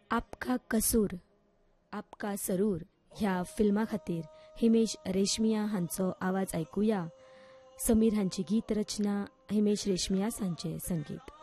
आपका कसूर आपका सरूर ह्या फिल्मा खातीर हिमेश रेशमिया हांचो आवाज आयकुया. समीर हांची गीत रचना, हिमेश रेशमिया हांचें संगीत.